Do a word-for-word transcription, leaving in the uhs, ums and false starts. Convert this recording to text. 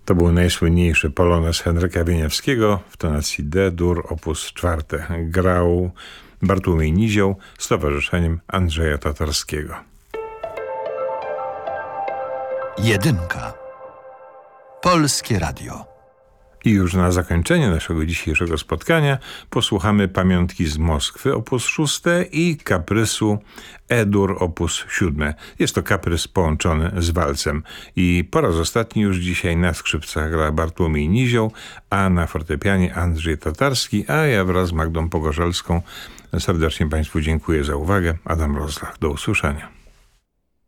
To był najsłynniejszy polonez Henryka Wieniawskiego w tonacji D-dur op. cztery. Grał Bartłomiej Nizioł z towarzyszeniem Andrzeja Tatarskiego. Jedynka. Polskie Radio. I już na zakończenie naszego dzisiejszego spotkania posłuchamy Pamiątki z Moskwy op. sześć i kaprysu E-dur op. siedem. Jest to kaprys połączony z walcem. I po raz ostatni już dzisiaj na skrzypcach gra Bartłomiej Nizioł, a na fortepianie Andrzej Tatarski, a ja wraz z Magdą Pogorzelską serdecznie Państwu dziękuję za uwagę. Adam Rozlach. Do usłyszenia.